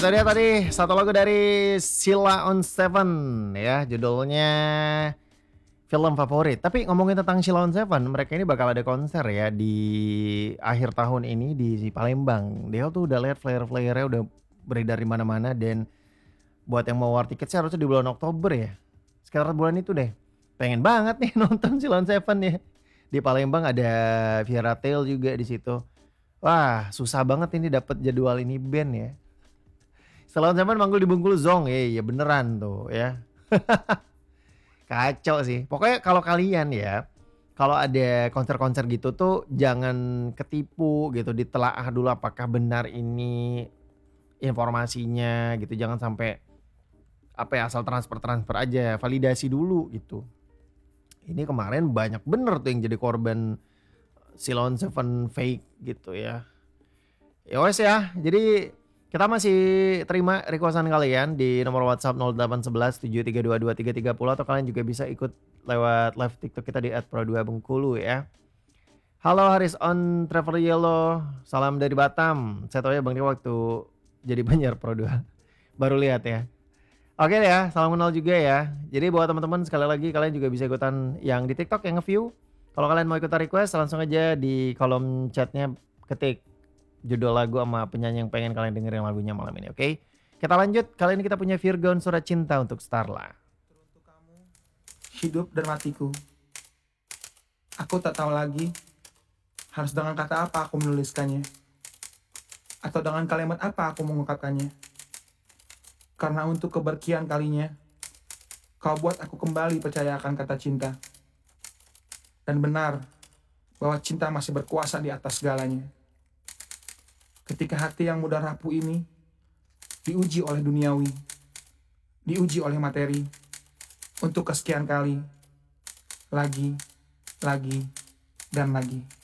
Itu dia tadi satu lagu dari Sheila on Seven ya, judulnya film favorit. Tapi ngomongin tentang Sheila on Seven, mereka ini bakal ada konser ya di akhir tahun ini di Palembang. Dia tuh udah lihat flyer-flyernya udah beredar di mana-mana dan buat yang mau war tiket sih harusnya di bulan Oktober ya. Sekitar bulan itu deh. Pengen banget nih nonton Sheila on Seven ya. Di Palembang ada Viera Tail juga di situ. Wah, susah banget ini dapat jadwal ini band ya. Salon Seven manggul di Bengkulu Zong, ya beneran tuh ya. Kacau sih. Pokoknya kalau kalian ya, kalau ada konser-konser gitu tuh jangan ketipu gitu, ditelaah dulu apakah benar ini informasinya gitu. Jangan sampai apa ya asal transfer aja, validasi dulu gitu. Ini kemarin banyak bener tuh yang jadi korban Silon Seven fake gitu ya. Ya wes ya, jadi kita masih terima requestan kalian di nomor WhatsApp 0811 7322 330 atau kalian juga bisa ikut lewat live TikTok kita di @pro2bengkulu ya. Halo Haris on Travel Yellow, salam dari Batam. Saya tahu ya Bang Dio waktu jadi penyiar Pro2 baru lihat ya. Oke deh ya, salam kenal juga ya. Jadi buat teman-teman sekali lagi kalian juga bisa ikutan yang di TikTok yang nge-view. Kalau kalian mau ikutan request langsung aja di kolom chatnya ketik judul lagu sama penyanyi yang pengen kalian dengerin lagunya malam ini, oke? Kita lanjut, kali ini kita punya Virgon Surat Cinta untuk Starla. Teruntuk kamu, hidup dan matiku. Aku tak tahu lagi harus dengan kata apa aku menuliskannya, atau dengan kalimat apa aku mengungkapkannya. Karena untuk keberkian kalinya, kau buat aku kembali percaya akan kata cinta. Dan benar bahwa cinta masih berkuasa di atas segalanya. Ketika hati yang mudah rapuh ini diuji oleh duniawi, diuji oleh materi, untuk kesekian kali, lagi, dan lagi.